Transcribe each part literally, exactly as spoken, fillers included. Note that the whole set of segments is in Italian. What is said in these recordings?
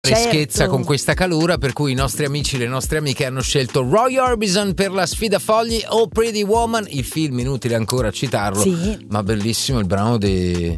freschezza certo. con questa calura, per cui i nostri amici, le nostre amiche hanno scelto Roy Orbison per la sfida fogli o Pretty Woman, il film inutile ancora citarlo, sì. ma bellissimo il brano di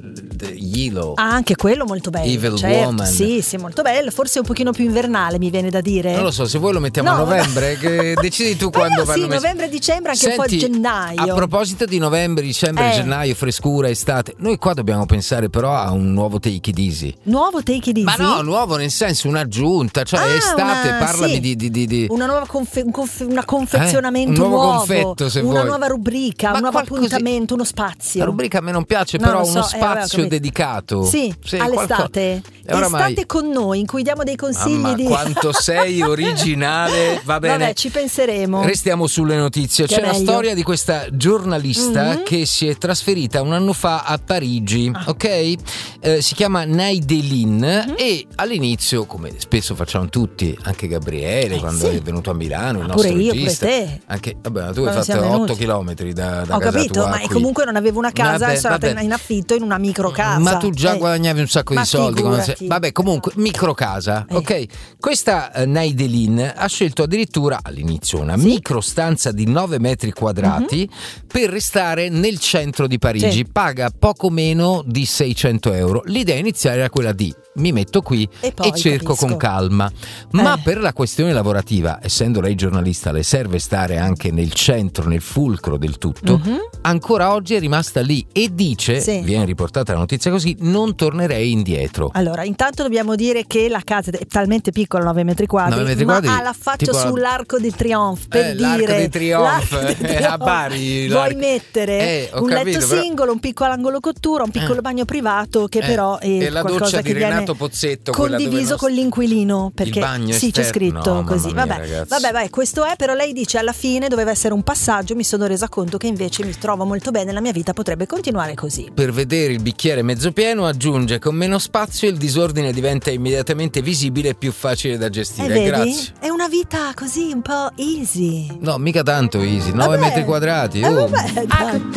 Yilo. Ah, anche quello molto bello. Evil certo. Woman. Sì, sì, molto bello, forse un pochino più invernale mi viene da dire. Non lo so, se vuoi lo mettiamo no, a novembre, che decidi tu quando vanno sì, messi. novembre e dicembre, anche Senti, un po' di gennaio. A proposito di novembre, dicembre, eh. gennaio, frescura, estate, noi qua dobbiamo pensare però a un nuovo Take It Easy. Nuovo Take It Easy? Ma no, nuovo nel senso un'aggiunta, cioè ah, estate, una, parlami sì. di, di, di, di una nuova confe- un confe- una confezionamento eh? Un nuovo nuovo, confetto, se una vuoi. nuova rubrica, Ma un nuovo qualcosa... appuntamento, uno spazio. La rubrica a me non piace, no, però so, uno eh, spazio vabbè, dedicato. Sì, sì all'estate. E oramai... Estate con noi, in cui diamo dei consigli. Mamma, di... quanto sei originale. Va bene. Vabbè, ci penseremo. Restiamo sulle notizie. Che C'è la meglio. storia di questa giornalista mm-hmm. che si è trasferita un anno fa a Parigi, ah. ok? Eh, si chiama Naidelin mm-hmm. e all'inizio, come spesso facciamo tutti, anche Gabriele eh, quando sì. è venuto a Milano, il ah, nostro pure io, regista. Pure te. Anche, vabbè, tu Quando hai fatto otto chilometri da, da Ho casa capito, tua ma qui. comunque non avevo una casa, vabbè, sono andata in affitto in una micro casa. Ma tu già eh. guadagnavi un sacco ma di soldi. figurati. Se... Vabbè, comunque, micro casa, eh. ok? Questa uh, Naidelin ha scelto addirittura all'inizio una sì? micro stanza di nove metri quadrati mm-hmm. per restare nel centro di Parigi. Sì. Paga poco meno di seicento euro. L'idea iniziale era quella di mi metto qui e, poi, e cerco capisco. con calma. Ma eh. per la questione lavorativa, essendo lei giornalista, le serve stare anche nel centro, nel fulcro del tutto. Mm-hmm. Ancora oggi è rimasta lì e dice, sì. viene riportata la notizia così, non tornerei indietro. Allora, intanto dobbiamo dire che la casa è talmente piccola, nove metri quadri, nove metri ma quadri, ha la faccia tipo sull'Arco di Triomphe, per eh, dire l'Arco di Triomphe, l'Arco di eh, a Bari. Vuoi mettere eh, un capito, letto però... singolo, un piccolo angolo cottura, un piccolo eh. bagno privato che eh. però è e la qualcosa doccia che di Renato Pozzetto, condiviso non... con l'inquilino, perché il bagno sì, esterno. c'è scritto no, così. Mia, vabbè, ragazzi. vabbè, vabbè, questo è, però lei dice alla fine doveva essere un passaggio, mi sono resa conto che invece mi trovo molto bene, la mia vita potrebbe continuare così. Per vedere il bicchiere mezzo pieno aggiunge con meno spazio il disordine diventa immediatamente visibile e più facile da gestire. Eh, vedi? Grazie. È una vita così un po' easy. No, mica tanto easy, nove metri quadrati. Eh, oh. vabbè, dai.